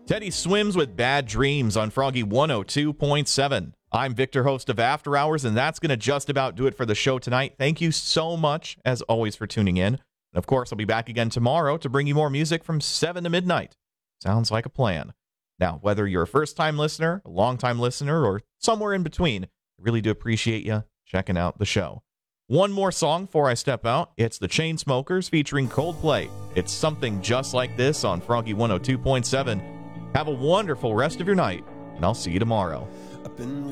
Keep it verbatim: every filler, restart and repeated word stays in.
Teddy Swims with Bad Dreams on Froggy one oh two point seven. I'm Victor, host of After Hours, and that's going to just about do it for the show tonight. Thank you so much, as always, for tuning in. And of course, I'll be back again tomorrow to bring you more music from seven to midnight. Sounds like a plan. Now, whether you're a first-time listener, a long-time listener, or somewhere in between, I really do appreciate you checking out the show. One more song before I step out. It's the Chainsmokers featuring Coldplay. It's Something Just Like This on Froggy one oh two point seven. Have a wonderful rest of your night, and I'll see you tomorrow.